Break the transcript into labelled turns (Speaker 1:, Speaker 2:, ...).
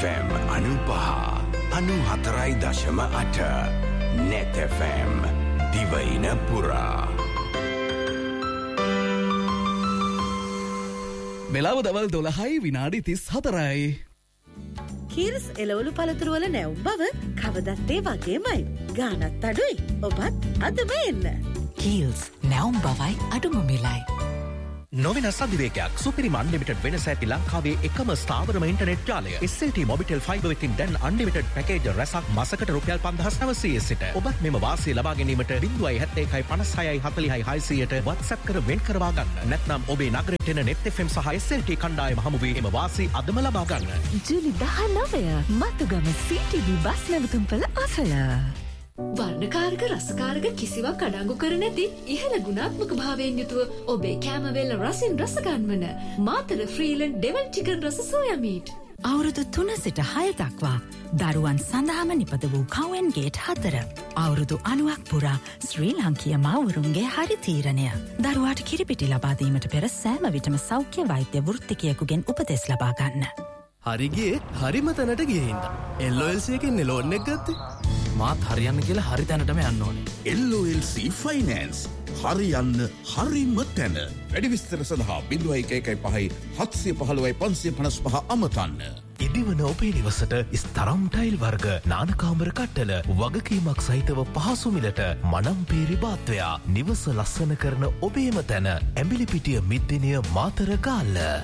Speaker 1: FM 95.4.8 Net FM දිවයින පුරා.
Speaker 2: මෙලාව දවල් 12:34.
Speaker 3: කීර්ස් එළවලු පළතුරු වල නැවුම් බව කවදත් ඒ වගේමයි. ගානත් අඩුයි. ඔබත් අදම එන්න.
Speaker 4: කීල්ස් නැවුම් බවයි අඩුම මිලයි.
Speaker 5: නොවෙනස් අධිවේගයක් සුපිරිම අන්ලිමිටඩ් වෙනස ඇති ලංකාවේ එකම ස්ථාවරම ඉන්ටර්නෙට් ජාලය. SLT මොබිටෙල් ෆයිබර් වෙතින් දැන් අන්ලිමිටඩ් පැකේජ් රැසක් මාසකට රුපියල් 5900 සිට ඔබත් මෙම වාසිය ලබා ගැනීමට 071 56 40 600ට WhatsApp කර වෙන් කරවා ගන්න. නැත්නම් ඔබේ නගරයට එන Net FM සහ SLT කණ්ඩායම හමුවේ එම වාසිය අදම ලබා ගන්න.
Speaker 4: ජූලි 19 මතුගම CTV බස් නැවතුම්පල අසල.
Speaker 6: වර්ණකාරක රසකාරක කිසිවක් අඩංගු කර නැති ඉහළ ගුණාත්මක භාවයෙන් යුතුව ඔබේ කෑමවේල රසින් රස ගන්වන මාතර ෆ්‍රීලන්ඩ් ඩෙවල් චිකන් රස සෝයා මීට්.
Speaker 4: අවුරුදු 3 සිට 6 දක්වා දරුවන් සඳහාම නිපද වූ කවෙන් ගේට් 4. අවුරුදු 90ක් පුරා ශ්‍රී ලාංකීය මව්වරුන්ගේ හරි තීරණය. දරුවාට කිරිපිටි ලබා දීමට පෙර සෑම විටම සෞඛ්‍ය වෛද්‍ය වෘත්තිකයෙකුගෙන් උපදෙස් ලබා ගන්න.
Speaker 7: හරිගේ හරිම තැනට ගිහින්ද. LOLC එකෙන් ලෝන් එක ගත්තේ. මාත් හරියන්න කියලා හරි තැනටම යන්න ඕනේ.
Speaker 8: LOLC ෆයිනෑන්ස් හරියන්න හරිම තැන. වැඩි විස්තර සඳහා 0115 715 555 අමතන්න.
Speaker 5: ඉදිවන ඔබේ නිවසට ස්තරම් ටයිල් වර්ග නානකාමර කට්ටල වගකීමක් සහිතව පහසු මිලට මනම්පේරි බාත්වයා නිවස ලස්සන කරන ඔබේම තැන ඇඹිලිපිටිය මිද්දිනිය මාතර ගාල්ල.